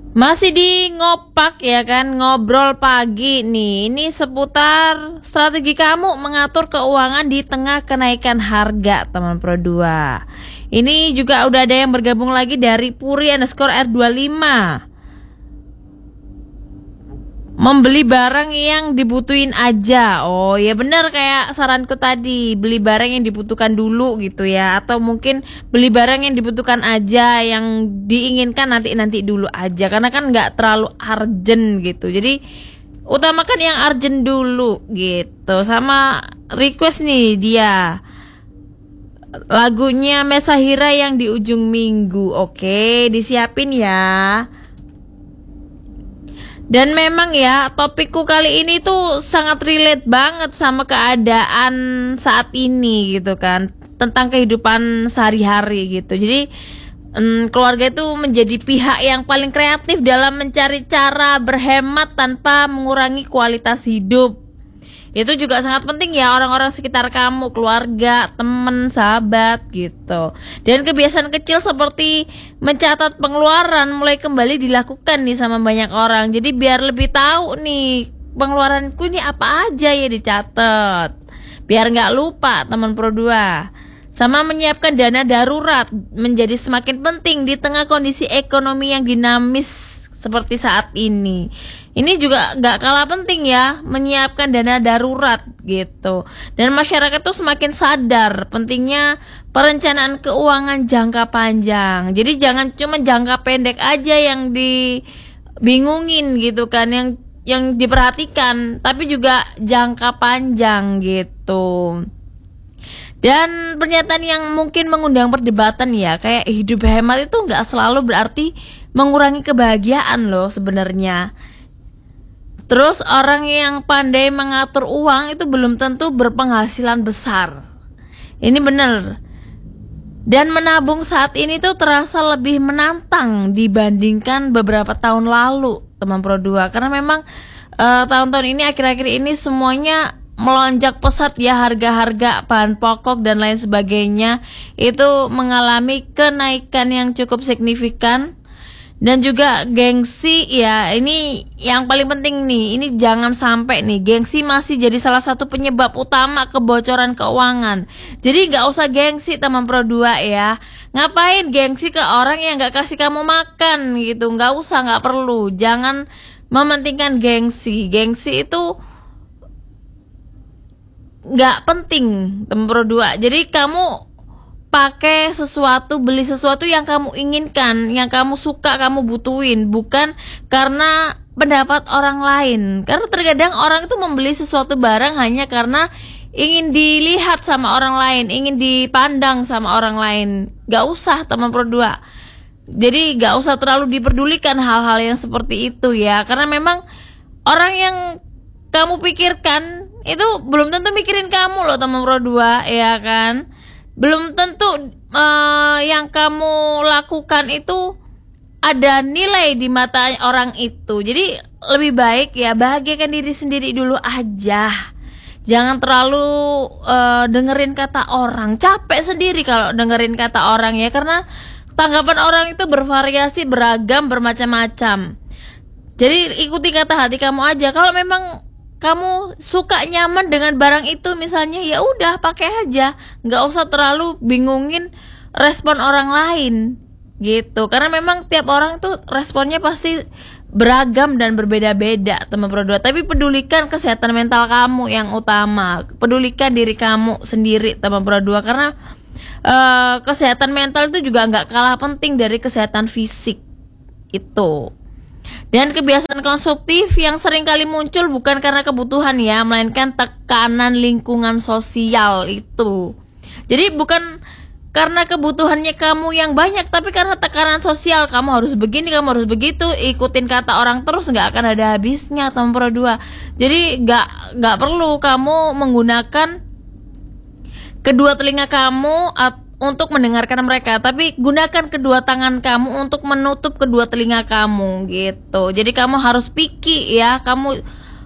Masih di ngopak ya kan, ngobrol pagi nih. Ini seputar strategi kamu mengatur keuangan di tengah kenaikan harga, teman Pro 2. Ini juga udah ada yang bergabung lagi dari Puri_R25. Membeli barang yang dibutuhin aja. Oh ya benar, kayak saranku tadi, beli barang yang dibutuhkan dulu gitu ya. Atau mungkin beli barang yang dibutuhkan aja, yang diinginkan nanti dulu aja, karena kan nggak terlalu urgent gitu. Jadi utamakan yang urgent dulu gitu. Sama request nih dia, lagunya Mesahira yang di ujung minggu. Oke, disiapin ya. Dan memang ya, topikku kali ini tuh sangat relate banget sama keadaan saat ini gitu kan, tentang kehidupan sehari-hari gitu. Jadi keluarga itu menjadi pihak yang paling kreatif dalam mencari cara berhemat tanpa mengurangi kualitas hidup. Itu juga sangat penting ya, orang-orang sekitar kamu, keluarga, teman, sahabat gitu. Dan kebiasaan kecil seperti mencatat pengeluaran mulai kembali dilakukan nih sama banyak orang. Jadi biar lebih tahu nih pengeluaranku ini apa aja ya, dicatat. Biar nggak lupa, teman Pro 2. Sama menyiapkan dana darurat menjadi semakin penting di tengah kondisi ekonomi yang dinamis seperti saat ini. Ini juga gak kalah penting ya, menyiapkan dana darurat gitu. Dan masyarakat tuh semakin sadar pentingnya perencanaan keuangan jangka panjang. Jadi jangan cuma jangka pendek aja yang dibingungin gitu kan, yang diperhatikan, tapi juga jangka panjang gitu. Dan pernyataan yang mungkin mengundang perdebatan ya, kayak hidup hemat itu nggak selalu berarti mengurangi kebahagiaan loh sebenarnya. Terus orang yang pandai mengatur uang itu belum tentu berpenghasilan besar. Ini benar. Dan menabung saat ini tuh terasa lebih menantang dibandingkan beberapa tahun lalu, teman Pro 2. Karena memang tahun-tahun ini, akhir-akhir ini semuanya melonjak pesat ya, harga-harga bahan pokok dan lain sebagainya itu mengalami kenaikan yang cukup signifikan. Dan juga gengsi ya, ini yang paling penting nih, ini jangan sampai nih, gengsi masih jadi salah satu penyebab utama kebocoran keuangan. Jadi gak usah gengsi teman Pro 2 ya. Ngapain gengsi ke orang yang gak kasih kamu makan gitu, gak usah, gak perlu. Jangan mementingkan gengsi. Gengsi itu gak penting teman Pro 2. Jadi kamu pakai sesuatu, beli sesuatu yang kamu inginkan, yang kamu suka, kamu butuhin, bukan karena pendapat orang lain. Karena terkadang orang itu membeli sesuatu barang hanya karena ingin dilihat sama orang lain, ingin dipandang sama orang lain. Gak usah teman Pro 2. Jadi gak usah terlalu diperdulikan hal-hal yang seperti itu ya. Karena memang orang yang kamu pikirkan itu belum tentu mikirin kamu loh teman Pro 2 ya kan. Belum tentu yang kamu lakukan itu ada nilai di mata orang itu. Jadi lebih baik ya bahagiakan diri sendiri dulu aja. Jangan terlalu dengerin kata orang. Capek sendiri kalau dengerin kata orang ya, karena tanggapan orang itu bervariasi, beragam, bermacam-macam. Jadi ikuti kata hati kamu aja. Kalau memang kamu suka, nyaman dengan barang itu misalnya, ya udah pakai aja, nggak usah terlalu bingungin respon orang lain gitu. Karena memang tiap orang tuh responnya pasti beragam dan berbeda-beda teman Pro 2. Tapi pedulikan kesehatan mental kamu yang utama, pedulikan diri kamu sendiri teman Pro 2. Karena kesehatan mental itu juga nggak kalah penting dari kesehatan fisik itu. Dan kebiasaan konsumtif yang sering kali muncul bukan karena kebutuhan ya, melainkan tekanan lingkungan sosial itu. Jadi bukan karena kebutuhannya kamu yang banyak, tapi karena tekanan sosial. Kamu harus begini, kamu harus begitu, ikutin kata orang terus, gak akan ada habisnya teman Pro 2. Jadi gak perlu kamu menggunakan kedua telinga kamu untuk mendengarkan mereka, tapi gunakan kedua tangan kamu untuk menutup kedua telinga kamu gitu. Jadi kamu harus pikir ya, kamu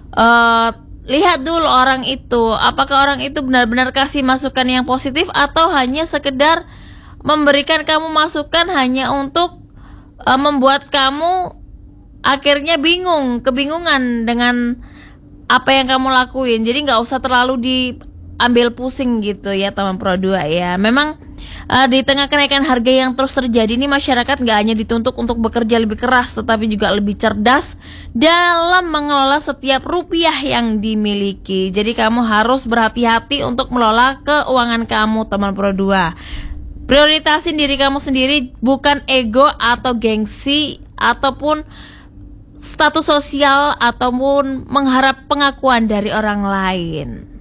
lihat dulu orang itu, apakah orang itu benar-benar kasih masukan yang positif atau hanya sekedar memberikan kamu masukan hanya untuk membuat kamu akhirnya kebingungan dengan apa yang kamu lakuin. Jadi nggak usah terlalu diambil pusing gitu ya teman Pro 2 ya. Memang di tengah kenaikan harga yang terus terjadi ini, masyarakat nggak hanya dituntut untuk bekerja lebih keras, tetapi juga lebih cerdas dalam mengelola setiap rupiah yang dimiliki. Jadi kamu harus berhati-hati untuk mengelola keuangan kamu teman Pro 2. Prioritasin diri kamu sendiri, bukan ego atau gengsi ataupun status sosial ataupun mengharap pengakuan dari orang lain.